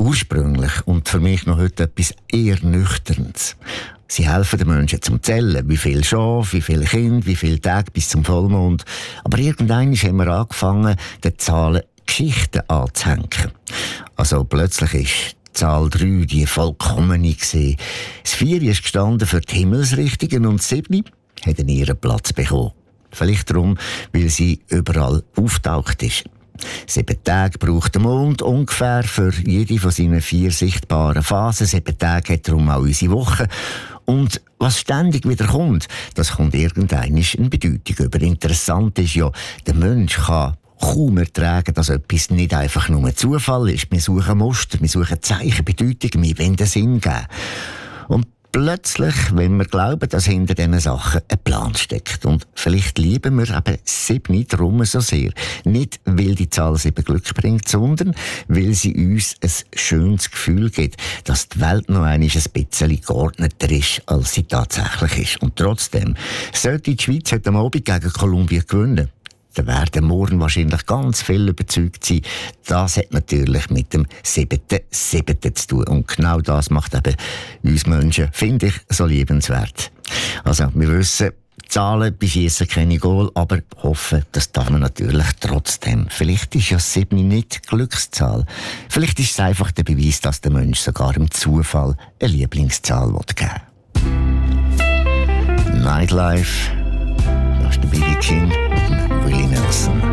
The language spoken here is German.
ursprünglich und für mich noch heute etwas eher Nüchternes. Sie helfen den Menschen zum Zählen, wie viel Schafe, wie viele Kinder, wie viele Tage bis zum Vollmond. Aber irgendwann haben wir angefangen, den Zahlen Geschichten anzuhängen. Also plötzlich ist die Zahl 3 die vollkommene gewesen. Das 4 ist gestanden für die Himmelsrichtungen und das 7 hat ihren Platz bekommen. Vielleicht darum, weil sie überall auftaucht ist. 7 Tage braucht der Mond ungefähr für jede von seinen 4 sichtbaren Phasen. 7 Tage hat darum auch unsere Woche. Und was ständig wieder kommt, das kommt irgendwann eine Bedeutung über. Interessant ist ja, der Mensch kann kaum ertragen, dass etwas nicht einfach nur Zufall ist. Wir suchen Muster, wir suchen Zeichen, Bedeutungen, wir wollen den Sinn geben. Und plötzlich, wenn wir glauben, dass hinter diesen Sachen ein Plan steckt. Und vielleicht lieben wir eben 7 darum so sehr. Nicht, weil die Zahl 7 Glück bringt, sondern weil sie uns ein schönes Gefühl gibt, dass die Welt noch einmal ein bisschen geordneter ist, als sie tatsächlich ist. Und trotzdem, sollte die Schweiz heute Abend gegen Kolumbien gewinnen, dann werden morgen wahrscheinlich ganz viel überzeugt sein. Das hat natürlich mit dem 7.7. zu tun. Und genau das macht eben uns Menschen, finde ich, so liebenswert. Also, wir wissen, Zahlen beschiessen keine Goal, aber hoffen, das darf man natürlich trotzdem. Vielleicht ist ja 7 nicht Glückszahl. Vielleicht ist es einfach der Beweis, dass der Mensch sogar im Zufall eine Lieblingszahl geben will. Nightlife, das ist der B.B. King und Willie Nelson.